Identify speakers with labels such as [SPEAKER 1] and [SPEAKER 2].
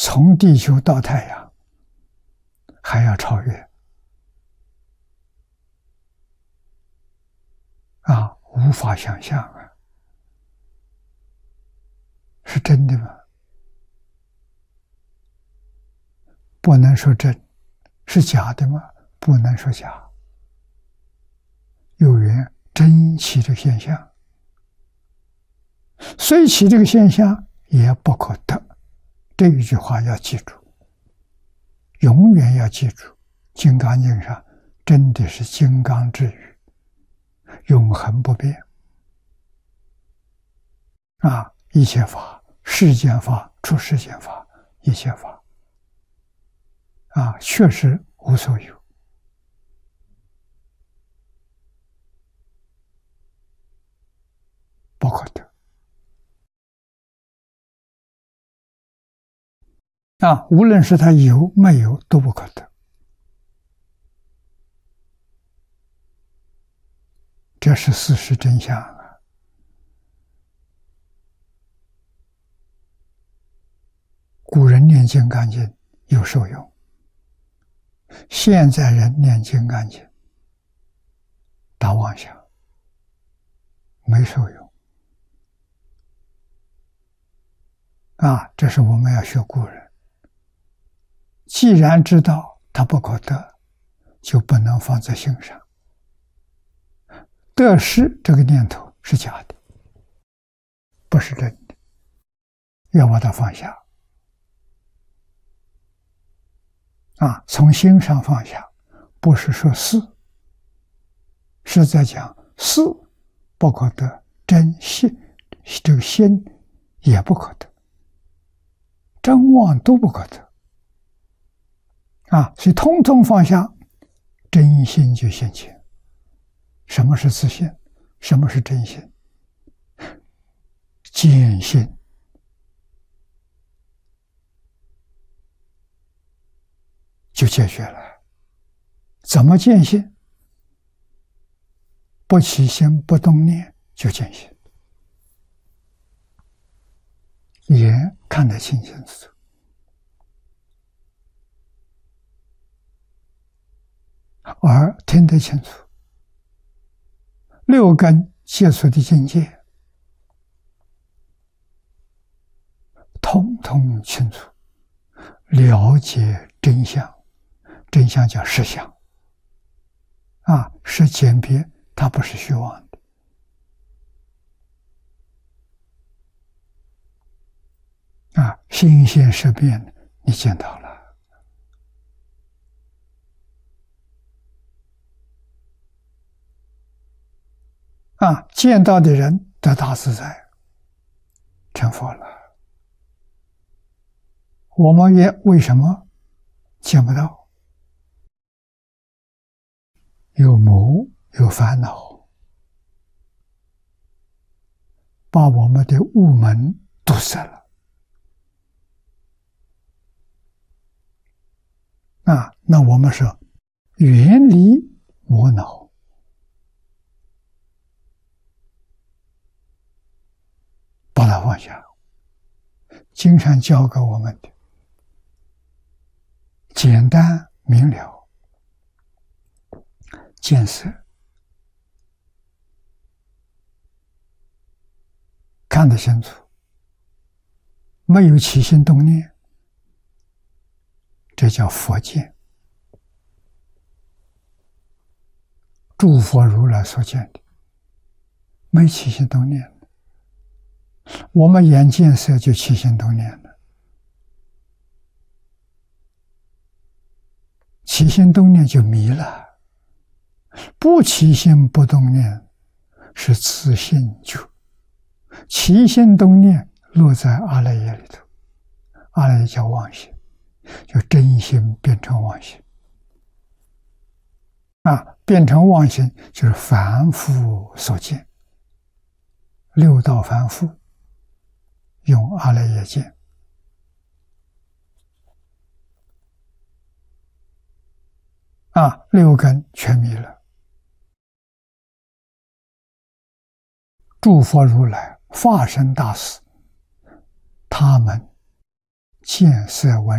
[SPEAKER 1] 从地球到太阳还要超越啊，无法想象啊，是真的吗？不能说真，是假的吗？不能说假，有缘真起这个现象，虽起这个现象也不可得。这一句话要记住，永远要记住，《金刚经》上真的是金刚之语，永恒不变啊！一切法，世间法、出世间法，一切法啊，确实无所有。不可得啊！无论是它有没有，都不可得。这是事实真相啊！古人念金刚经有受用，现在人念金刚经打妄想，没受用啊！这是我们要学古人。既然知道它不可得，就不能放在心上。得失这个念头是假的，不是真的，要把它放下啊！从心上放下，不是说事，是在讲事不可得，真心这个心也不可得，真妄都不可得啊！所以通通放下，真心就现前。什么是自信？什么是真心？见性就解决了。怎么见性？不起心不动念就见性，眼看得清清楚楚，耳听得清楚，六根接触的境界通通清楚，了解真相。真相叫实相啊，是简别，它不是虚妄的啊，心现识变，你见到了啊，见到的人得大自在，成佛了。我们也为什么见不到？有魔，有烦恼，把我们的悟门堵塞了啊！那我们说远离魔恼，把它放下。经常教给我们的简单明了，见色看得清楚，没有起心动念，这叫佛见，诸佛如来所见的，没起心动念。我们眼见色就起心动念了，起心动念就迷了。不起心不动念是自性觉，起心动念落在阿赖耶里头，阿赖耶叫妄心，就真心变成妄心啊，变成妄心就是凡夫所见，六道凡夫用阿赖耶见啊，六根全迷了。诸佛如来、化身大士，他们见色闻